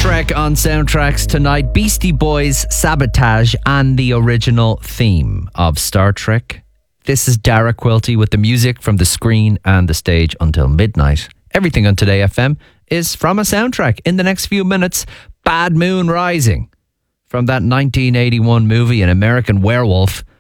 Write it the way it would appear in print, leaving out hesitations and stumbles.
Trek on Soundtracks tonight. Beastie Boys, Sabotage, and the original theme of Star Trek. This is Dara Quilty with the music from the screen and the stage until midnight. Everything on Today FM is from a soundtrack. In the next few minutes, Bad Moon Rising from that 1981 movie, An American Werewolf.